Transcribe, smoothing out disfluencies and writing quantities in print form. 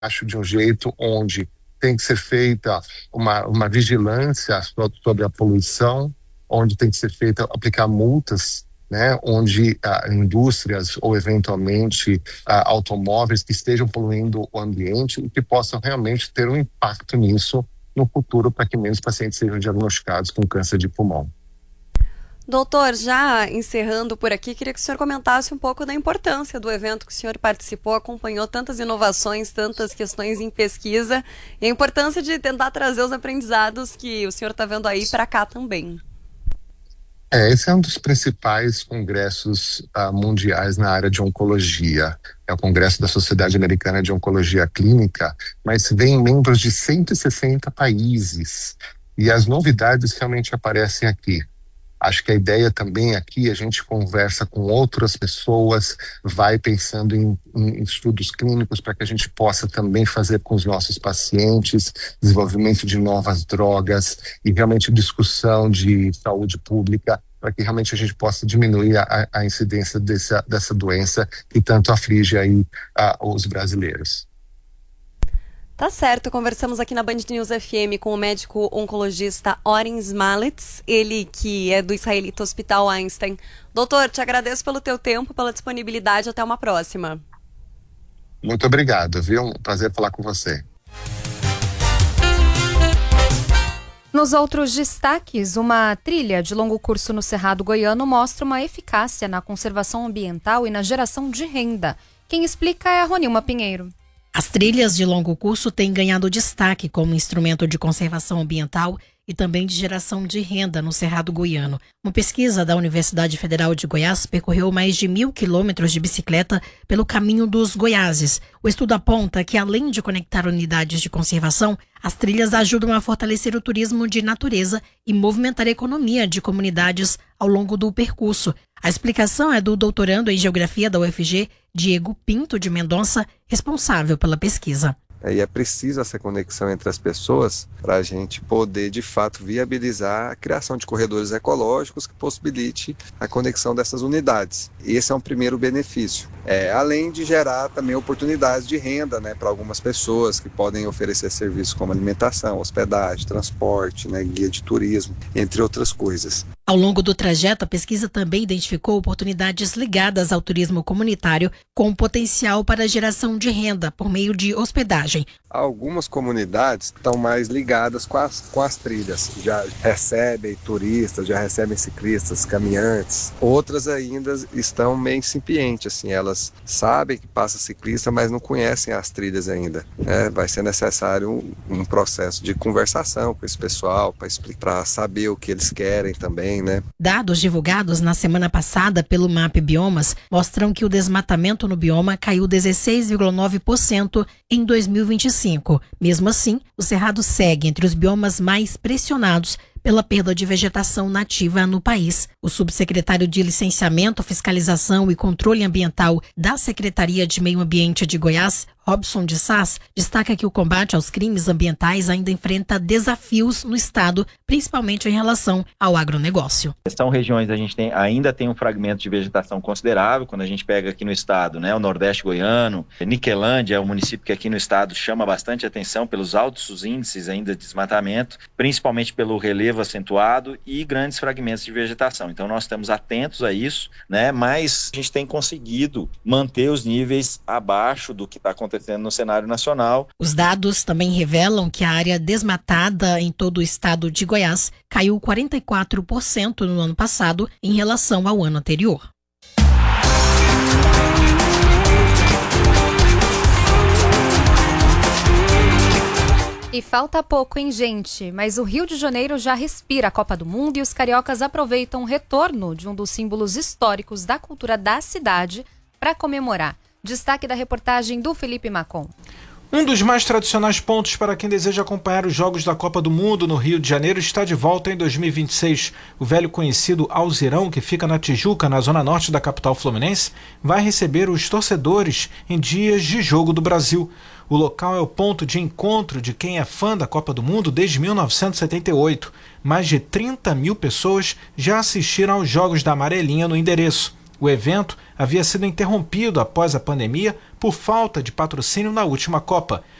acho, de um jeito onde tem que ser feita uma vigilância sobre a poluição, onde tem que ser feita, aplicar multas, né, onde indústrias ou eventualmente automóveis que estejam poluindo o ambiente e que possam realmente ter um impacto nisso no futuro para que menos pacientes sejam diagnosticados com câncer de pulmão. Doutor, já encerrando por aqui, queria que o senhor comentasse um pouco da importância do evento que o senhor participou, acompanhou tantas inovações, tantas questões em pesquisa, e a importância de tentar trazer os aprendizados que o senhor está vendo aí para cá também. Esse é um dos principais congressos mundiais na área de oncologia. É o Congresso da Sociedade Americana de Oncologia Clínica, mas vem membros de 160 países. E as novidades realmente aparecem aqui. Acho que a ideia também aqui, a gente conversa com outras pessoas, vai pensando em estudos clínicos para que a gente possa também fazer com os nossos pacientes, desenvolvimento de novas drogas e realmente discussão de saúde pública para que realmente a gente possa diminuir a incidência dessa doença que tanto aflige aí os brasileiros. Tá certo, conversamos aqui na Band News FM com o médico oncologista Oren Smalets, ele que é do Israelita Hospital Einstein. Doutor, te agradeço pelo teu tempo, pela disponibilidade, até uma próxima. Muito obrigado, viu? Um prazer falar com você. Nos outros destaques, uma trilha de longo curso no Cerrado Goiano mostra uma eficácia na conservação ambiental e na geração de renda. Quem explica é a Ronilma Pinheiro. As trilhas de longo curso têm ganhado destaque como instrumento de conservação ambiental e também de geração de renda no Cerrado Goiano. Uma pesquisa da Universidade Federal de Goiás percorreu mais de 1.000 quilômetros de bicicleta pelo caminho dos Goiáses. O estudo aponta que, além de conectar unidades de conservação, as trilhas ajudam a fortalecer o turismo de natureza e movimentar a economia de comunidades ao longo do percurso. A explicação é do doutorando em Geografia da UFG, Diego Pinto de Mendonça, responsável pela pesquisa. E é preciso essa conexão entre as pessoas para a gente poder, de fato, viabilizar a criação de corredores ecológicos que possibilite a conexão dessas unidades. Esse é um primeiro benefício. Além de gerar também oportunidades de renda, né, para algumas pessoas que podem oferecer serviços como alimentação, hospedagem, transporte, né, guia de turismo, entre outras coisas. Ao longo do trajeto, a pesquisa também identificou oportunidades ligadas ao turismo comunitário com potencial para a geração de renda por meio de hospedagem. Algumas comunidades estão mais ligadas com as trilhas, já recebem turistas, já recebem ciclistas, caminhantes. Outras ainda estão meio incipientes, assim, elas sabem que passa ciclista, mas não conhecem as trilhas ainda. Vai ser necessário um processo de conversação com esse pessoal para saber o que eles querem também, né? Dados divulgados na semana passada pelo MAP Biomas mostram que o desmatamento no bioma caiu 16,9% em 2025. Mesmo assim, o Cerrado segue entre os biomas mais pressionados pela perda de vegetação nativa no país. O subsecretário de Licenciamento, Fiscalização e Controle Ambiental da Secretaria de Meio Ambiente de Goiás, Robson de Sás, destaca que o combate aos crimes ambientais ainda enfrenta desafios no estado, principalmente em relação ao agronegócio. São regiões a gente ainda tem um fragmento de vegetação considerável, quando a gente pega aqui no estado, né, o Nordeste Goiano, Niquelândia é um município que aqui no estado chama bastante atenção pelos altos índices ainda de desmatamento, principalmente pelo relevo acentuado e grandes fragmentos de vegetação. Então nós estamos atentos a isso, né, mas a gente tem conseguido manter os níveis abaixo do que está acontecendo no cenário nacional. Os dados também revelam que a área desmatada em todo o estado de Goiás caiu 44% no ano passado em relação ao ano anterior. E falta pouco, hein, gente? Mas o Rio de Janeiro já respira a Copa do Mundo e os cariocas aproveitam o retorno de um dos símbolos históricos da cultura da cidade para comemorar. Destaque da reportagem do Felipe Macon. Um dos mais tradicionais pontos para quem deseja acompanhar os Jogos da Copa do Mundo no Rio de Janeiro está de volta em 2026. O velho conhecido Alzirão, que fica na Tijuca, na zona norte da capital fluminense, vai receber os torcedores em dias de jogo do Brasil. O local é o ponto de encontro de quem é fã da Copa do Mundo desde 1978. Mais de 30 mil pessoas já assistiram aos Jogos da Amarelinha no endereço. O evento havia sido interrompido após a pandemia por falta de patrocínio na última Copa.